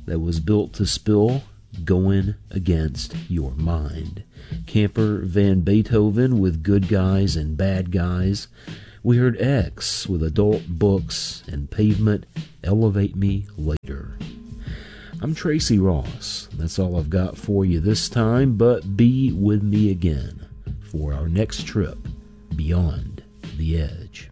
that was built to spill, going against your mind. Camper Van Beethoven with Good Guys and Bad Guys. We heard X with Adult Books and Pavement, Elevate Me Later. I'm Tracy Ross. That's all I've got for you this time, but be with me again for our next trip beyond the edge.